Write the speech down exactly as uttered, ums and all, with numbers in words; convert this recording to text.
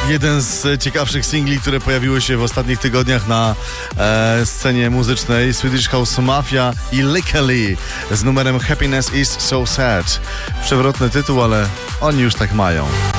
Jeden z ciekawszych singli, które pojawiły się w ostatnich tygodniach na e, scenie muzycznej. Swedish House Mafia i Lykke z numerem Happiness is so sad. Przewrotny tytuł, ale oni już tak mają.